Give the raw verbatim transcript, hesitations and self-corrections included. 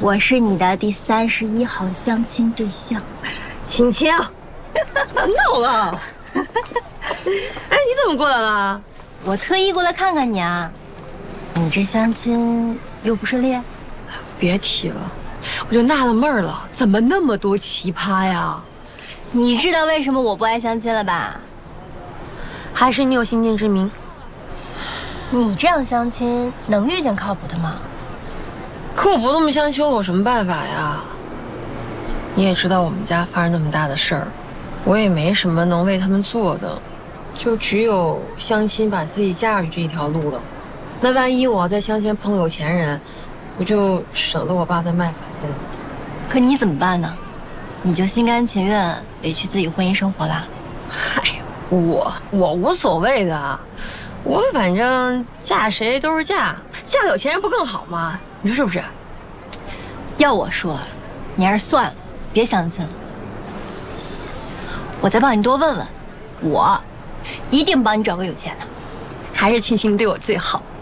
我是你的第三十一号相亲对象，青青。 闹了！哎，你怎么过来了？ 我特意过来看看你啊。你这相亲又不是恋？ 别提了，我就纳了闷了，怎么那么多奇葩呀？ 你知道为什么我不爱相亲了吧？ 还是你有先见之明？ 你这样相亲能遇见靠谱的吗？ 可我不这么相亲，我有什么办法呀？你也知道我们家发生那么大的事儿，我也没什么能为他们做的，就只有相亲把自己嫁出去这一条路了。那万一我要在相亲碰有钱人，不就省得我爸再卖房子了？ 可你怎么办呢？你就心甘情愿委屈自己婚姻生活啦？ 嗨，我我无所谓的，我反正嫁谁都是嫁，嫁个有钱人不更好吗？你说是不是？ 要我说，你还是算了，别相亲了。我再帮你多问问，我一定帮你找个有钱的。 还是青青对我最好。